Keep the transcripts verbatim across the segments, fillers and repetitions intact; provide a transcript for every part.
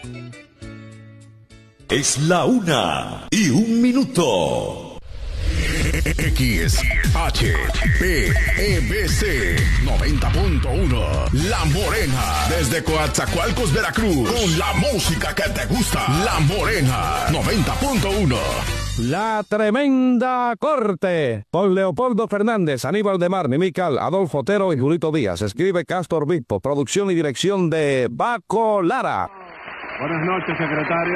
Es la una y un minuto. X H P E B C noventa punto uno La Morena, desde Coatzacoalcos, Veracruz, con la música que te gusta. La Morena noventa punto uno. La Tremenda Corte, por Leopoldo Fernández, Aníbal de Mar, Mimical, Adolfo Otero y Julito Díaz. Escribe Castor Bispo, producción y dirección de Baco Lara. Buenas noches, secretario.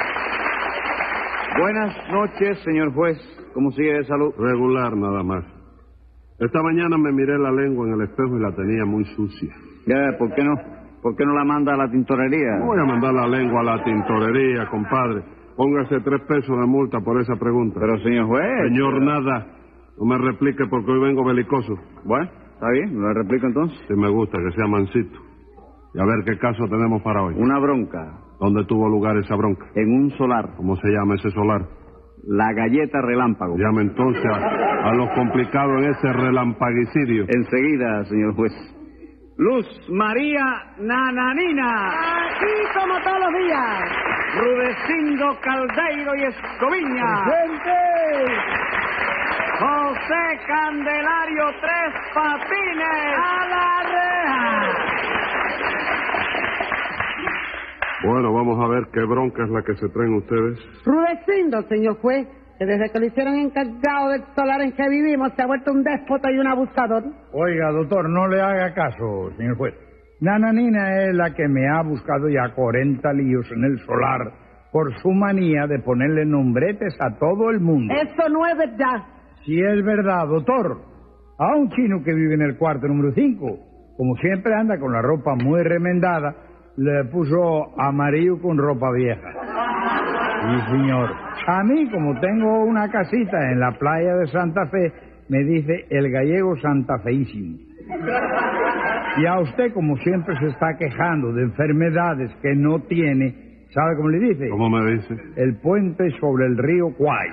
Buenas noches, señor juez. ¿Cómo sigue de salud? Regular, nada más. Esta mañana me miré la lengua en el espejo y la tenía muy sucia. Ya, ¿por qué no? ¿Por qué no la manda a la tintorería? No voy a mandar la lengua a la tintorería, compadre. Póngase tres pesos de multa por esa pregunta. Pero, señor juez... Señor, nada. No me replique porque hoy vengo belicoso. Bueno, está bien, me lo replico entonces. Si me gusta, que sea mansito. Y a ver qué caso tenemos para hoy. Una bronca. ¿Dónde tuvo lugar esa bronca? En un solar. ¿Cómo se llama ese solar? La Galleta Relámpago. Llame entonces a, a los complicados en ese relampaguicidio. Enseguida, señor juez. Luz María Nananina. Aquí como todos los días. Rudecindo Caldeiro y Escoviña. ¡Presente! José Candelario Tres Patines. ¡A la reja! Bueno, vamos a ver qué bronca es la que se traen ustedes. Rudecindo, señor juez, que desde que lo hicieron encargado del solar en que vivimos se ha vuelto un déspota y un abusador. Oiga, doctor, no le haga caso, señor juez. Nananina es la que me ha buscado ya cuarenta líos en el solar por su manía de ponerle nombretes a todo el mundo. Eso no es verdad. Si es verdad, doctor. A un chino que vive en el cuarto número cinco, como siempre anda con la ropa muy remendada, le puso amarillo con ropa vieja. Sí, señor. A mí, como tengo una casita en la playa de Santa Fe, me dice el gallego santafeísimo. Y a usted, como siempre se está quejando de enfermedades que no tiene, ¿sabe cómo le dice? ¿Cómo me dice? El puente sobre el río Kwai.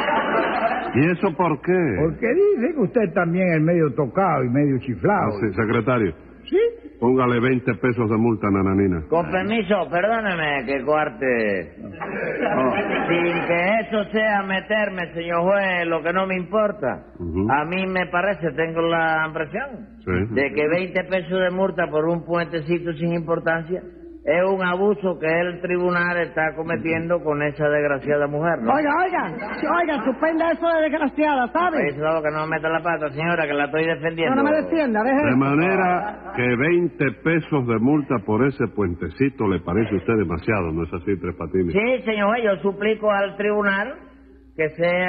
¿Y eso por qué? Porque dice que usted también es medio tocado y medio chiflado. Ah, sí, secretario. ¿Sí? Póngale veinte pesos de multa, Nananina. Con permiso, perdóneme que cuarte. Oh, sin que eso sea meterme, señor juez, lo que no me importa. Uh-huh. A mí me parece, tengo la impresión, sí. de que veinte pesos de multa por un puentecito sin importancia es un abuso que el tribunal está cometiendo con esa desgraciada mujer, ¿no? Oiga, oiga, oiga, suspenda eso de desgraciada, ¿sabe? Eso es lo que no me meta la pata, señora, que la estoy defendiendo. No, no me defienda, deje. De manera que veinte pesos de multa por ese puentecito le parece a usted demasiado, ¿no es así, Tres Patines? Sí, señor juez, yo suplico al tribunal que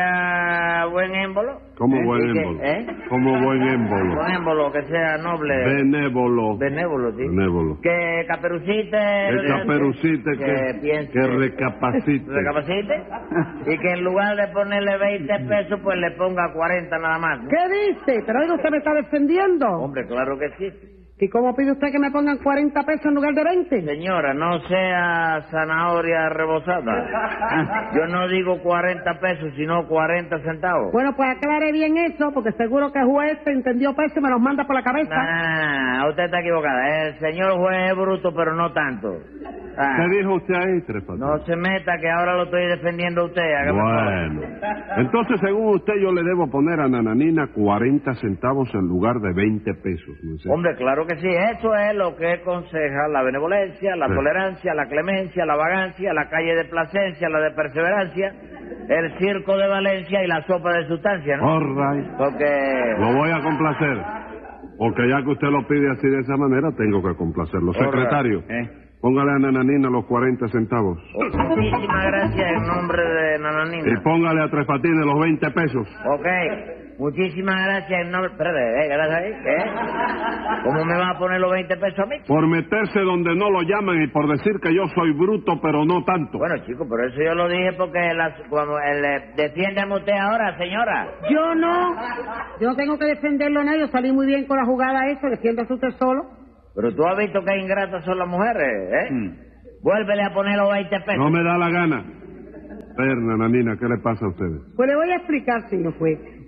sea buen émbolo. ¿Cómo ¿Eh? buen que, émbolo? ¿eh? ¿Cómo buen émbolo? Buen émbolo, que sea noble. Benévolo. Benévolo, sí. Benévolo. Que caperucite. Que caperucite, que, que, piense, que recapacite. Recapacite. Y que en lugar de ponerle veinte pesos, pues le ponga cuarenta nada más, ¿no? ¿Qué dice? Pero oiga, usted me está defendiendo. Hombre, claro que sí. ¿Y cómo pide usted que me pongan cuarenta pesos en lugar de veinte? Señora, no sea zanahoria rebozada. Yo no digo cuarenta pesos, sino cuarenta centavos. Bueno, pues aclare bien eso, porque seguro que el juez se entendió peso y me los manda por la cabeza. Ah, usted está equivocada. El señor juez es bruto, pero no tanto. Ah. ¿Qué dijo usted ahí, Tres Patines? No se meta, que ahora lo estoy defendiendo a usted. Hágame bueno, entonces, según usted, yo le debo poner a Nananina cuarenta centavos en lugar de veinte pesos, ¿no es cierto? Hombre, claro que sí. Eso es lo que aconseja la benevolencia, la sí. tolerancia, la clemencia, la vagancia, la calle de Plasencia, la de perseverancia, el circo de Valencia y la sopa de sustancia, ¿no? All right. Porque... Lo voy a complacer. Porque ya que usted lo pide así de esa manera, tengo que complacerlo. All Secretario. right. ¿Eh? Póngale a Nananina los cuarenta centavos. Oh, muchísimas gracias en nombre de Nananina. Y póngale a Tres Patines los veinte pesos. Ok. Muchísimas gracias en nombre... Espérate, ¿eh? ¿Gracias ahí? ¿Eh? ¿Cómo me va a poner los veinte pesos a mí? Por meterse donde no lo llaman y por decir que yo soy bruto, pero no tanto. Bueno, chico, pero eso yo lo dije porque las, cuando el, eh, defiéndame usted ahora, señora. Yo no. Yo no tengo que defenderlo a nadie. Yo salí muy bien con la jugada esa. Defiéndase usted solo. Pero tú has visto que ingratas son las mujeres, ¿eh? Mm. Vuélvele a poner los veinte pesos. No me da la gana. A ver, Nananina, ¿qué le pasa a ustedes? Pues le voy a explicar, señor juez.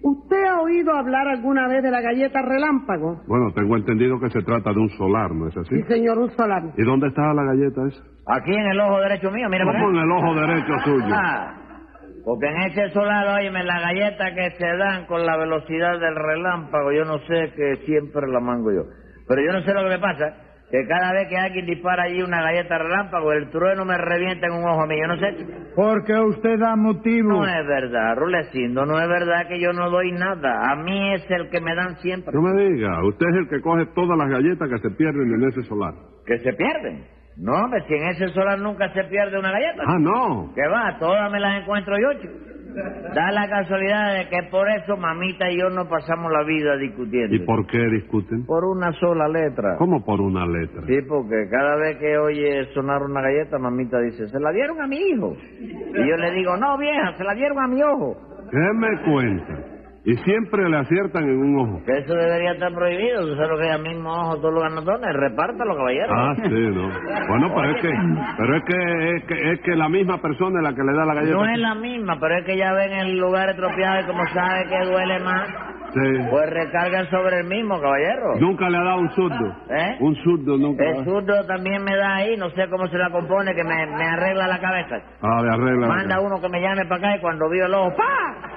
¿Usted ha oído hablar alguna vez de la galleta relámpago? Bueno, tengo entendido que se trata de un solar, ¿no es así? Sí, señor, un solar. ¿Y dónde está la galleta esa? Aquí en el ojo derecho mío, mira. ¿Cómo en el ojo derecho suyo? Ah, porque en ese solar, óyeme, la galleta que se dan con la velocidad del relámpago, yo no sé, que siempre la mango yo. Pero yo no sé lo que me pasa, que cada vez que alguien dispara allí una galleta relámpago, el trueno me revienta en un ojo a mí, yo no sé. Porque usted da motivo. No es verdad, Rulecindo, no es verdad que yo no doy nada. A mí es el que me dan siempre. No me diga, usted es el que coge todas las galletas que se pierden en ese solar. ¿Que se pierden? No, hombre, si en ese solar nunca se pierde una galleta. Ah, no. ¿Qué va? Todas me las encuentro yo, chico. Da la casualidad de que por eso mamita y yo no pasamos la vida discutiendo. ¿Y por qué discuten? Por una sola letra. ¿Cómo por una letra? Sí, porque cada vez que oye sonar una galleta, mamita dice, se la dieron a mi hijo. Y yo le digo, no, vieja, se la dieron a mi ojo. ¿Qué me cuenta? Y siempre le aciertan en un ojo. Que eso debería estar prohibido. Tú sabes lo que es al mismo ojo todos los ganatones. Repártalo, caballero. Ah, sí, ¿no? Bueno, pero es que, pero es que, es que, es que la misma persona es la que le da la galleta. No es la misma, pero es que ya ven el lugar estropeado y como sabe que duele más, sí, pues recargan sobre el mismo, caballero. Nunca le ha dado un zurdo. ¿Eh? Un zurdo nunca. El zurdo también me da ahí, no sé cómo se la compone, que me, me arregla la cabeza. Ah, le arregla. Manda uno que me llame para acá y cuando vio el ojo, ¡pa!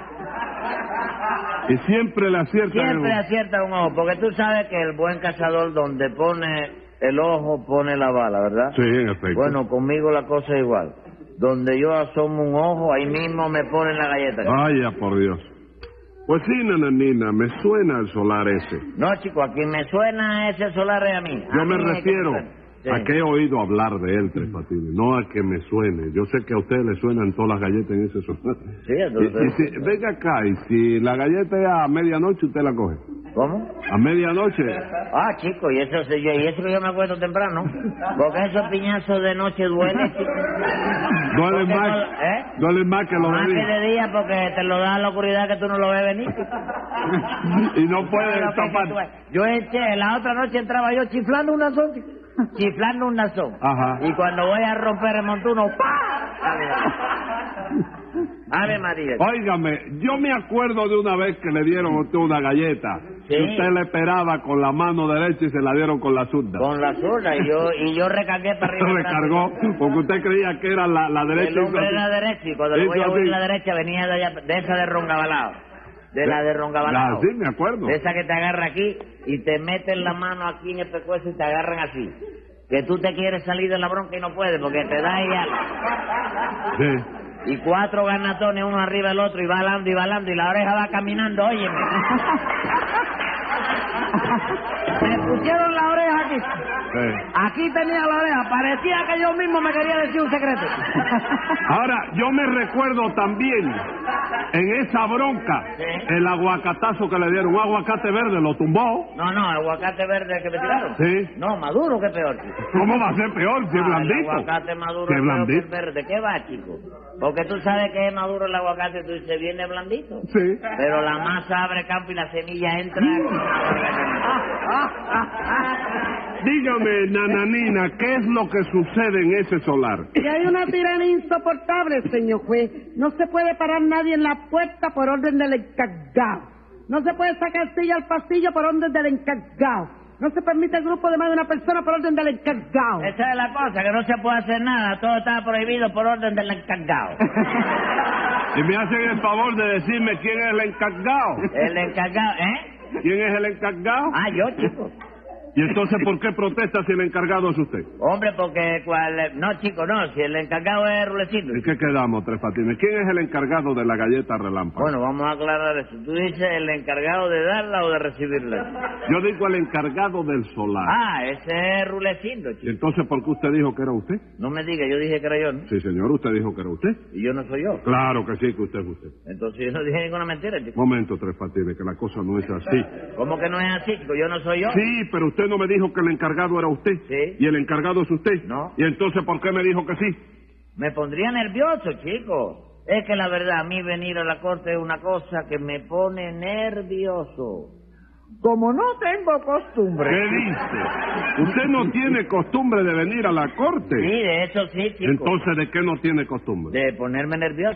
Y siempre le acierta. Siempre acierta un ojo, porque tú sabes que el buen cazador donde pone el ojo pone la bala, ¿verdad? Sí, en efecto. Bueno, conmigo la cosa es igual. Donde yo asomo un ojo, ahí mismo me ponen la galleta. Vaya, por Dios. Pues sí, nananina, me suena el solar ese. No, chico, a quien me suena ese solar es a mí. Yo A me mí es que refiero me suena. Sí. a que he oído hablar de él, Tres Patines, no a que me suene. Yo sé que a usted le suenan todas las galletas en ese solar. Sí, Y- entonces... y si- venga acá, y si la galleta es a medianoche, usted la coge. ¿Cómo? A medianoche. Ah, chico, y eso, se- yo- y eso que yo me acuesto temprano. Porque esos piñazos de noche duelen, chico. Duele Porque más, no- ¿eh? duele más que los Más de que día. de día, porque te lo da la oscuridad que tú no lo ves venir. Y no puede Pero que tapar. tú ves. Yo eché, la otra noche entraba yo chiflando un nazón, chico. Chiflando un nazón. Ajá. Y cuando voy a romper el montuno, ¡pah! Ave María. Óigame, yo me acuerdo de una vez que le dieron a usted una galleta. Sí. Y usted le esperaba con la mano derecha y se la dieron con la zurda. Con la zurda, y yo, y yo recargué para arriba. Recargó, porque usted creía que era la, la derecha. El hombre hizo era así. derecho, y cuando le Hizo voy a así. oír la derecha venía de, allá, de esa de Rongabalao. De la de Rongabalao. Ah, sí, me acuerdo. De esa que te agarra aquí y te meten la mano aquí en el pescuezo y te agarran así. Que tú te quieres salir de la bronca y no puedes porque te da ella. Sí. Y cuatro ganatones uno arriba del otro y va balando y balando y la oreja va caminando, óyeme. Me pusieron la oreja aquí. Sí. Aquí tenía la oreja. Parecía que yo mismo me quería decir un secreto. Ahora, yo me recuerdo también, en esa bronca, Sí. el aguacatazo que le dieron, un aguacate verde, lo tumbó. No, no, aguacate verde que me tiraron. Sí. No, maduro, que peor, chico. ¿Cómo va a ser peor si es Ah, blandito? El aguacate maduro Si es es peor que el blandito. verde. ¿Qué va, chico? Porque tú sabes que es maduro el aguacate, tú dices, viene blandito. Sí. Pero la masa abre campo y la semilla entra. Dígame, nananina, ¿qué es lo que sucede en ese solar? Y hay una tiranía insoportable, señor juez. No se puede parar nadie en la puerta por orden del encargado. No se puede sacar silla al pasillo por orden del encargado. No se permite el grupo de más de una persona por orden del encargado. Esa es la cosa, que no se puede hacer nada. Todo está prohibido por orden del encargado. Y me hacen el favor de decirme quién es el encargado. El encargado, ¿eh? ¿Quién es el encargado? Ah, yo, chico. ¿Y entonces por qué protesta si el encargado es usted? Hombre, porque cual... No, chico, no. Si el encargado es Rulecito. ¿En qué quedamos, Tres Patines? ¿Quién es el encargado de la galleta relámpago? Bueno, vamos a aclarar eso. ¿Tú dices el encargado de darla o de recibirla? Yo digo el encargado del solar. Ah, ese es Rulecito, ¿Y chico. entonces por qué usted dijo que era usted? No me diga, yo dije que era yo, ¿no? Sí, señor, usted dijo que era usted. Y yo no soy yo. Claro que sí, que usted es usted. Entonces yo no dije ninguna mentira, chico. Momento, Tres Patines, que la cosa no es así. ¿Cómo que no es así, chico? Yo no soy yo. Sí, pero usted no me dijo que el encargado era usted. Sí. ¿Y el encargado es usted? No. ¿Y entonces por qué me dijo que sí? Me pondría nervioso, chico. Es que la verdad, a mí venir a la corte es una cosa que me pone nervioso. Como no tengo costumbre. ¿Qué dice? Usted no tiene costumbre de venir a la corte. Sí, de eso sí, chico. Entonces, ¿de qué no tiene costumbre? De ponerme nervioso.